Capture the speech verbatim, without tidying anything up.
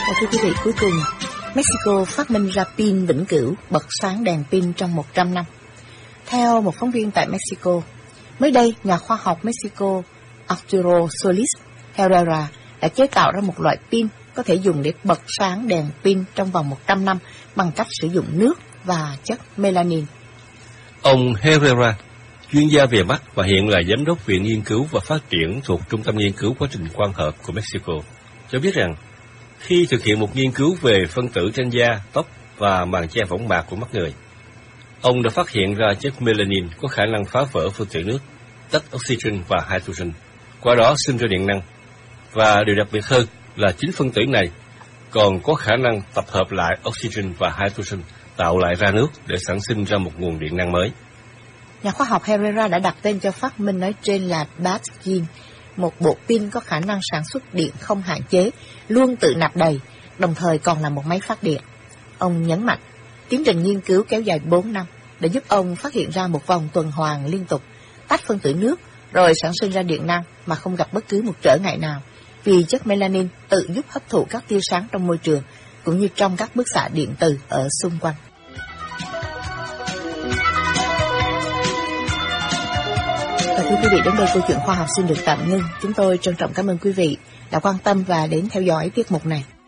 Và thưa quý vị, cuối cùng, Mexico phát minh ra pin vĩnh cửu bật sáng đèn pin trong một trăm năm. Theo một phóng viên tại Mexico, mới đây, nhà khoa học Mexico Arturo Solis Herrera đã chế tạo ra một loại pin có thể dùng để bật sáng đèn pin trong vòng một trăm năm bằng cách sử dụng nước và chất melanin. Ông Herrera, chuyên gia về mắt và hiện là giám đốc Viện Nghiên cứu và Phát triển thuộc Trung tâm Nghiên cứu Quá trình quang hợp của Mexico, cho biết rằng khi thực hiện một nghiên cứu về phân tử trên da, tóc và màng che võng mạc của mắt người, ông đã phát hiện ra chất melanin có khả năng phá vỡ phân tử nước, tách oxygen và hydrogen, qua đó sinh ra điện năng. Và điều đặc biệt hơn là chính phân tử này còn có khả năng tập hợp lại oxygen và hydrogen, tạo lại ra nước để sản sinh ra một nguồn điện năng mới. Nhà khoa học Herrera đã đặt tên cho phát minh nói trên là Batgin, một bộ pin có khả năng sản xuất điện không hạn chế, luôn tự nạp đầy, đồng thời còn là một máy phát điện. Ông nhấn mạnh, tiến trình nghiên cứu kéo dài bốn năm đã giúp ông phát hiện ra một vòng tuần hoàn liên tục, tách phân tử nước rồi sản sinh ra điện năng mà không gặp bất cứ một trở ngại nào, vì chất melanin tự giúp hấp thụ các tia sáng trong môi trường cũng như trong các bức xạ điện từ ở xung quanh. Và thưa quý vị, đến đây câu chuyện khoa học xin được tạm ngưng. Chúng tôi trân trọng cảm ơn quý vị đã quan tâm và đến theo dõi tiết mục này.